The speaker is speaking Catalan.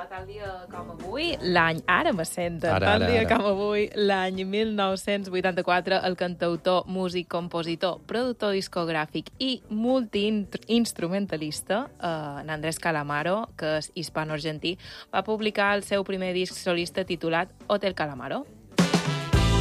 tal dia com avui, ara me senten, tal dia com avui, l'any 1984, el cantautor, músic, compositor, productor discogràfic i multiinstrumentalista, Andrés Calamaro, que és hispano-argentí, va publicar el seu primer disc solista titulat Hotel Calamaro.